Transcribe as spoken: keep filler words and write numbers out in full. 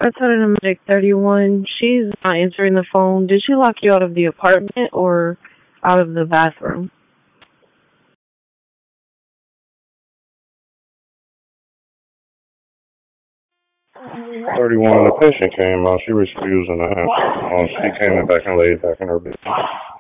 I told her to medic thirty-one. She's not answering the phone. Did she lock you out of the apartment or out of the bathroom? thirty-one, the patient came out. She refused and I had, well, she came back and laid back in her bed.